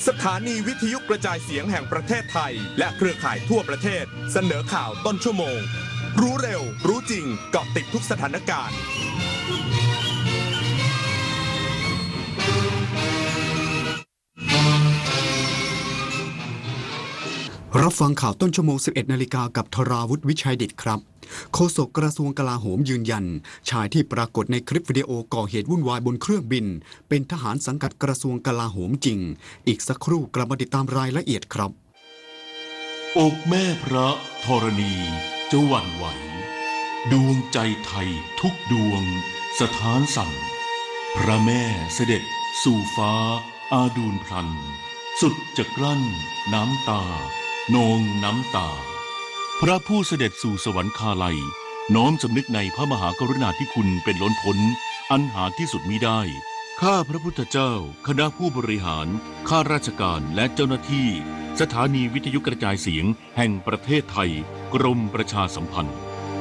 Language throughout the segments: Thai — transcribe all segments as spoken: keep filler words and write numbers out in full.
สถานีวิทยุกระจายเสียงแห่งประเทศไทยและเครือข่ายทั่วประเทศเสนอข่าวต้นชั่วโมงรู้เร็วรู้จริงเกาะติดทุกสถานการณ์รับฟังข่าวต้นชั่วโมง สิบเอ็ดนาฬิกา กับธราวุฒิวิชัยดิษฐ์ครับโฆษกกระทรวงกลาโหมยืนยันชายที่ปรากฏในคลิปวิดีโอก่อเหตุวุ่นวายบนเครื่องบินเป็นทหารสังกัดกระทรวงกลาโหมจริงอีกสักครู่กลับมาติดตามรายละเอียดครับอกแม่พระธรณีจะหวั่นไหวดวงใจไทยทุกดวงสถานสั่นพระแม่เสด็จสู่ฟ้าอาดูลพลันสุดจะกลั้นน้ำตานองน้ำตาพระผู้เสด็จสู่สวรรคาลัยน้อมสำนึกในพระมหากรุณาธิคุณเป็นล้นพ้นอันหาที่สุดมิได้ข้าพระพุทธเจ้าคณะผู้บริหารข้าราชการและเจ้าหน้าที่สถานีวิทยุกระจายเสียงแห่งประเทศไทยกรมประชาสัมพันธ์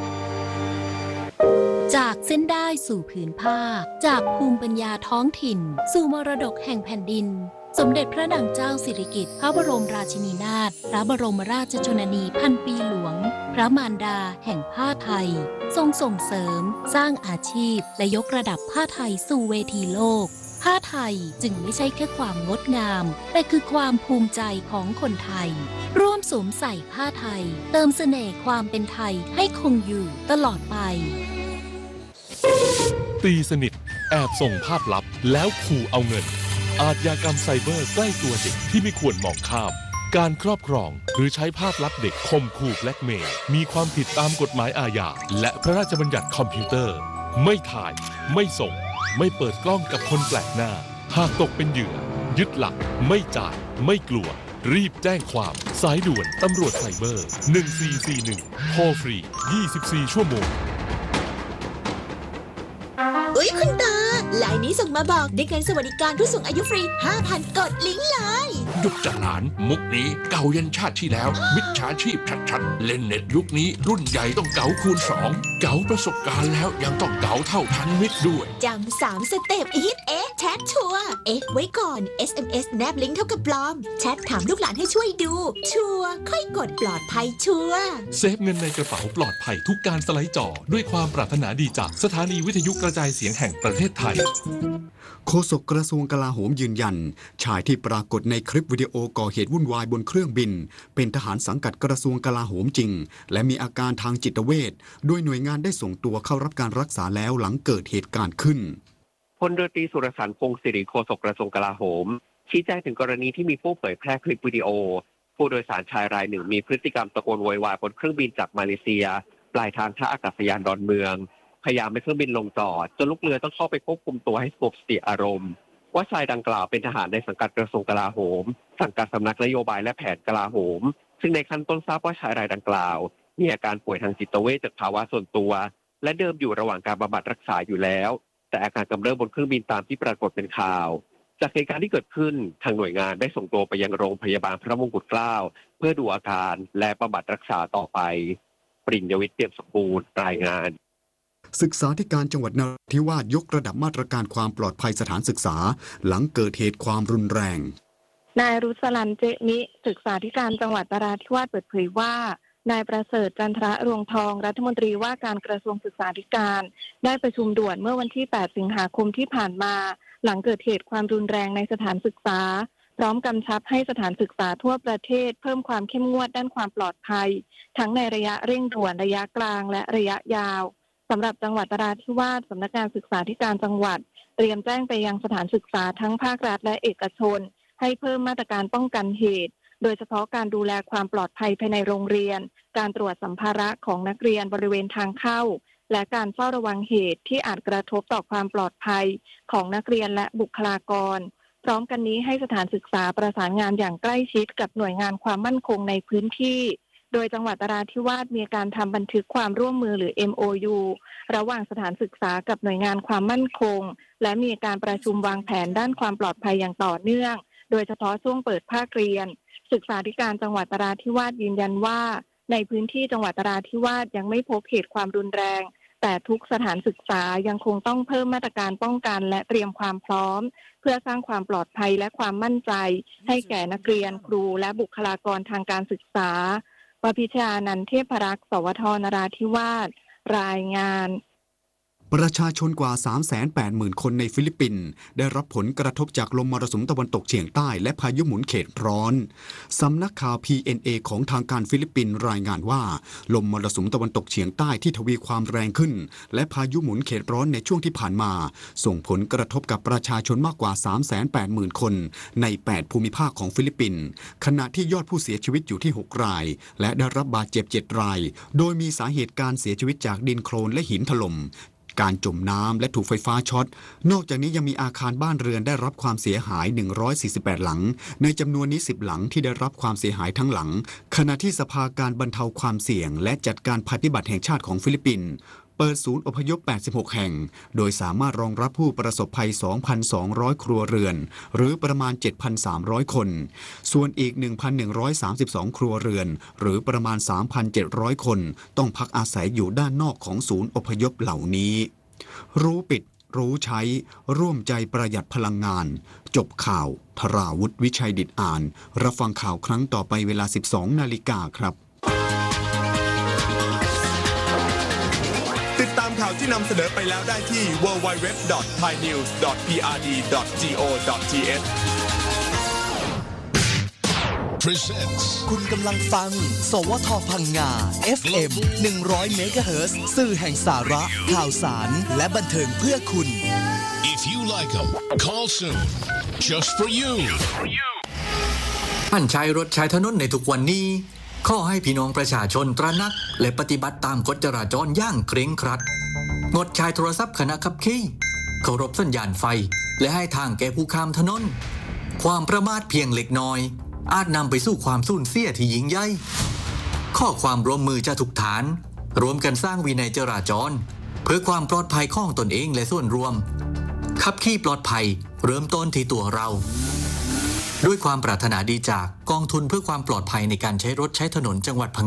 จากเส้นได้สู่ผืนผ้าจากภูมิปัญญาท้องถิ่นสู่มรดกแห่งแผ่นดินสมเด็จพระนางเจ้าสิริกิติ์พระบรมราชินีนาถพระบรมราชชนนีพันปีหลวงพระมารดาแห่งผ้าไทยทรงส่งเสริมสร้างอาชีพและยกระดับผ้าไทยสู่เวทีโลกผ้าไทยจึงไม่ใช่แค่ความงดงามแต่คือความภูมิใจของคนไทยร่วมสวมใส่ผ้าไทยเติมเสน่ห์ความเป็นไทยให้คงอยู่ตลอดไปตีสนิทแอบส่งภาพลับแล้วขู่เอาเงินอาชญากรรมไซเบอร์ใกล้ตัวเด็กที่ไม่ควรมองข้ามการครอบครองหรือใช้ภาพลับเด็กข่มขู่แบล็กเมย์มีความผิดตามกฎหมายอาญาและพระราชบัญญัติคอมพิวเตอร์ไม่ถ่ายไม่ส่งไม่เปิดกล้องกับคนแปลกหน้าหากตกเป็นเหยื่อยึดหลักไม่จ่ายไม่กลัวรีบแจ้งความสายด่วนตำรวจไซเบอร์หนึ่งสี่สี่หนึ่งโทรฟรียี่สิบสี่ชั่วโมงอุ๊ยคุณตาไลน์นี้ส่งมาบอกได้เงินสวัสดิการผู้สูงอายุฟรี ห้าพัน กดลิงก์เลยยุคจหลานมุกนี้เก่ายันชาติที่แล้วมิจฉาชีพชัดๆเล่นเน็ตยุคนี้รุ่นใหญ่ต้องเก๋าคูณสองเก๋าประสบการณ์แล้วยังต้องเก๋าเท่าทันมิตรด้วยจำสามสเต็ปอีทเอ๊ะแชทชัวร์เอ๊ะไว้ก่อน เอส เอ็ม เอส แนบลิงก์เท่ากับปลอมแชทถามลูกหลานให้ช่วยดูชัวร์ค่อยกดปลอดภัยชัวร์เซฟเงินในกระเป๋าปลอดภัยทุกการสไลด์จอด้วยความปรารถนาดีจากสถานีวิทยุกระจายเสียงแห่งประเทศไทยโฆษกกระทรวงกลาโหมยืนยันชายที่ปรากฏในคลิปวิดีโอก่อเหตุวุ่นวายบนเครื่องบินเป็นทหารสังกัดกระทรวงกลาโหมจริงและมีอาการทางจิตเวชโดยหน่วยงานได้ส่งตัวเข้ารับการรักษาแล้วหลังเกิดเหตุการณ์ขึ้นพลเรือตรีสุรสันต์พงศ์สิริโฆษกกระทรวงกลาโหมชี้แจงถึงกรณีที่มีผู้เผยแพร่คลิปวิดีโอผู้โดยสารชายรายหนึ่งมีพฤติกรรมตะโกนโวยวายบนเครื่องบินจากมาเลเซียปลายทางท่าอากาศยานดอนเมืองพยายามให้เครื่องบินลงจอดจนลูกเรือต้องเข้าไปควบคุมตัวให้สงบสติอารมณ์ว่าชายดังกล่าวเป็นทหารในสังกัดกระทรวงกลาโหมสังกัดสำนักนโยบายและแผนกลาโหมซึ่งในขั้นต้นทราบว่าชายรายดังกล่าวมีอาการป่วยทางจิตเวชจากภาวะส่วนตัวและเดิมอยู่ระหว่างการบำบัดรักษาอยู่แล้วแต่อาการกำเริบบนเครื่องบินตามที่ปรากฏเป็นข่าวจากเหตุการณ์ที่เกิดขึ้นทางหน่วยงานได้ส่งตัวไปยังโรงพยาบาลพระมงกุฎเกล้าเพื่อดูอาการและบำบัดรักษาต่อไปปริญญวิทย์เปี่ยมสมบูรณ์รายงานศึกษาธิการจังหวัดนราธิวาสยกระดับมาตรการความปลอดภัยสถานศึกษาหลังเกิดเหตุความรุนแรงนายรุษลันเจมิศึกษาธิการจังหวัดนราธิวาสเปิดเผยว่านายประเสริฐจันทระรวงทองรัฐมนตรีว่าการกระทรวงศึกษาธิการได้ประชุมด่วนเมื่อวันที่แปดสิงหาคมที่ผ่านมาหลังเกิดเหตุความรุนแรงในสถานศึกษาพร้อมกำชับให้สถานศึกษาทั่วประเทศเพิ่มความเข้มงวดด้านความปลอดภัยทั้งในระยะเร่งด่วนระยะกลางและระยะยาวสำหรับจังหวัดนราธิวาสสำนักงานศึกษาธิการจังหวัดเตรียมแจ้งไปยังสถานศึกษาทั้งภาครัฐและเอกชนให้เพิ่มมาตรการป้องกันเหตุโดยเฉพาะการดูแลความปลอดภัยภายในโรงเรียนการตรวจสัมภาระของนักเรียนบริเวณทางเข้าและการเฝ้าระวังเหตุที่อาจกระทบต่อความปลอดภัยของนักเรียนและบุคลากรพร้อมกันนี้ให้สถานศึกษาประสานงานอย่างใกล้ชิดกับหน่วยงานความมั่นคงในพื้นที่โดยจังหวัดนราธิวาสมีการทำบันทึกความร่วมมือหรือ เอ็ม โอ ยู ระหว่างสถานศึกษากับหน่วยงานความมั่นคงและมีการประชุมวางแผนด้านความปลอดภัยอย่างต่อเนื่องโดยเฉพาะช่วงเปิดภาคเรียนศึกษาธิการจังหวัดนราธิวาสยืนยันว่าในพื้นที่จังหวัดนราธิวาสยังไม่พบเหตุความรุนแรงแต่ทุกสถานศึกษายังคงต้องเพิ่มมาตรการป้องกันและเตรียมความพร้อมเพื่อสร้างความปลอดภัยและความมั่นใจให้แก่นักเรียนครูและบุคลากรทางการศึกษาวพิชานันท์เทพรักษ์สวทนราธิวาสรายงานประชาชนกว่า สามแสนแปดหมื่น คนในฟิลิปปินส์ได้รับผลกระทบจากลมมรสุมตะวันตกเฉียงใต้และพายุหมุนเขตร้อนสำนักข่าว พี เอ็น เอ ของทางการฟิลิปปินส์รายงานว่าลมมรสุมตะวันตกเฉียงใต้ที่ทวีความแรงขึ้นและพายุหมุนเขตร้อนในช่วงที่ผ่านมาส่งผลกระทบกับประชาชนมากกว่า สามแสนแปดหมื่น คนในแปดภูมิภาคของฟิลิปปินส์ขณะที่ยอดผู้เสียชีวิตอยู่ที่หกรายและได้รับบาดเจ็บเจ็ดรายโดยมีสาเหตุการเสียชีวิตจากดินโคลนและหินถล่มการจมน้ำและถูกไฟฟ้าช็อตนอกจากนี้ยังมีอาคารบ้านเรือนได้รับความเสียหายหนึ่งร้อยสี่สิบแปดหลังในจำนวนนี้สิบหลังที่ได้รับความเสียหายทั้งหลังขณะที่สภาการบรรเทาความเสี่ยงและจัดการภัยพิบัติแห่งชาติของฟิลิปปินส์เปิดศูนย์อพยพแปดสิบหกแห่งโดยสามารถรองรับผู้ประสบภัย สองพันสองร้อย ครัวเรือนหรือประมาณ เจ็ดพันสามร้อย คนส่วนอีก หนึ่งพันหนึ่งร้อยสามสิบสอง ครัวเรือนหรือประมาณ สามพันเจ็ดร้อย คนต้องพักอาศัยอยู่ด้านนอกของศูนย์อพยพเหล่านี้รู้ปิดรู้ใช้ร่วมใจประหยัดพลังงานจบข่าวธราวุฒิวิชัยดิษฐ์อ่านรับฟังข่าวครั้งต่อไปเวลา สิบสองนาฬิกาครับติดตามข่าวที่นำเสนอไปแล้วได้ที่ ดับเบิลยู ดับเบิลยู ดับเบิลยู ดอท ไทยนิวส์ ดอท พี อาร์ ดี ดอท จี โอ ดอท ที เอช Presents คุณกำลังฟังสวทพังงา เอฟ เอ็ม หนึ่งร้อย เมกะเฮิรตซ์สื่อแห่งสาระข่าวสารและบันเทิงเพื่อคุณ If you like them, call soon. Just for you. ท่านใช้รถใช้ถนนในทุกวันนี้ขอให้พี่น้องประชาชนตระหนักและปฏิบัติตามกฎจราจรอย่างเคร่งครัดงดใช้โทรศัพท์ขณะขับขี่เคารพสัญญาณไฟและให้ทางแก่ผู้ข้ามถนนความประมาทเพียงเล็กน้อยอาจนำไปสู่ความสูญเสียที่ยิ่งใหญ่ข้อความร่วมมือจะทุกฐานรวมกันสร้างวินัยจราจรเพื่อความปลอดภัยของตนเองและส่วนรวมขับขี่ปลอดภัยเริ่มต้นที่ตัวเราด้วยความปรารถนาดีจากกองทุนเพื่อความปลอดภัยในการใช้รถใช้ถนนจังหวัดพัง